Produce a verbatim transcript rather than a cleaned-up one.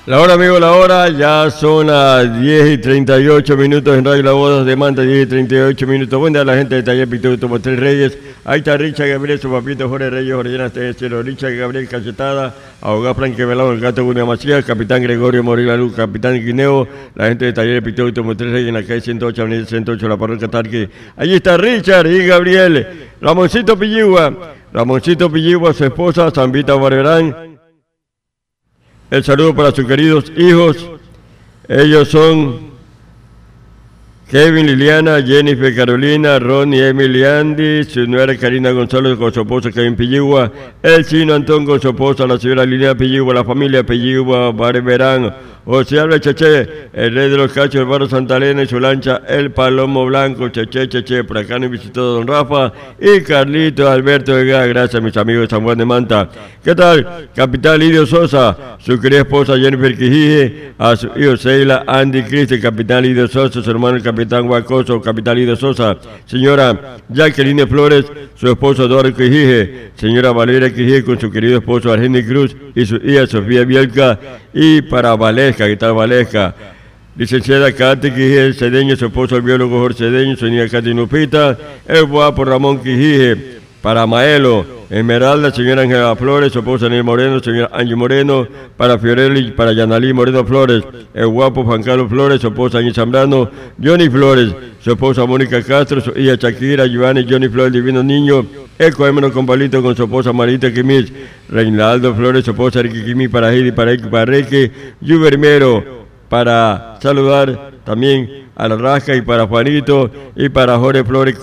La hora, amigo, la hora, ya son las diez y treinta y ocho minutos en Radio La Voz de Manta, diez y treinta y ocho minutos. Buen día a la gente de Taller Pituto, Motel Reyes. Ahí está Richard Gabriel, su papito Jorge Reyes, Orellana, Cielo, Richard Gabriel Cachetada, Abogado Franque Velado, el Gato Gunia Macías, Capitán Gregorio Morila Luz, Capitán Guineo, la gente de Taller Pituto, Motel Reyes, en la calle ciento ocho, avenida ciento ocho, la parroquia Tarque. Allí está Richard y Gabriel, Ramoncito Pilligua, Ramoncito Pilligua, su esposa, Zambita Barberán. El saludo para sus queridos hijos. Ellos son Kevin, Liliana, Jennifer, Carolina, Ronnie, Emily, Andy, su nuera Karina González con su esposo Kevin Pilligua, el chino Antón con su esposa, la señora Liliana Pilligua, la familia Pilligua, Barberán, José Álvarez Cheche, el rey de los cachos del barrio Santa Elena y su lancha, el Palomo Blanco, Cheche, Cheche, por acá nos visitó Don Rafa y Carlito Alberto Vega, gracias a mis amigos de San Juan de Manta. ¿Qué tal? Capitán Lidio Sosa, su querida esposa Jennifer Quijije, a su hijo Seila, Andy Cristi, Capitán Lidio Sosa, su hermano el Capitán Guacoso, Capitán Lidio Sosa, señora Jacqueline Flores, su esposo Eduardo Quijije, señora Valeria Quijije con su querido esposo Argenis Cruz y su hija Sofía Bielka, y para Valesca, ¿qué tal Valesca? Licenciada Katy Quijije, Cedeño, su esposo el biólogo Jorge Cedeño, su niña Katy Lupita, el guapo Ramón Quijije, para Maelo, Esmeralda, señora Ángela Flores, su esposa Daniel Moreno, señora Angie Moreno, para Fiorelli, para Yanalí Moreno Flores, el guapo Juan Carlos Flores, su esposa Angie Zambrano, Johnny Flores, su esposa Mónica Castro, su hija Shakira, Giovanni, Johnny Flores, divino niño, el coémeno con palito con su esposa Marita Quimis, Reinaldo Flores, su esposa Ricky Quimis, para Giri, para X, para Reque, Yubermero, para saludar también a la Rasca y para Juanito y para Jorge Flores.